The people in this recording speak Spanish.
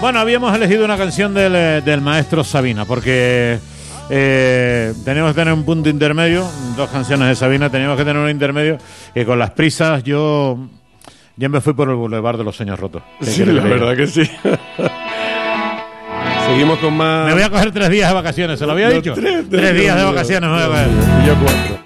Bueno, habíamos elegido una canción del maestro Sabina, porque teníamos que tener un punto intermedio, 2 canciones de Sabina, teníamos que tener un intermedio, que con las prisas yo me fui por el Boulevard de los Sueños Rotos. Sí, la verdad que sí. Seguimos con más... Me voy a coger 3 días de vacaciones, ¿se lo había dicho? 3 días de vacaciones me voy a coger. Y yo 4.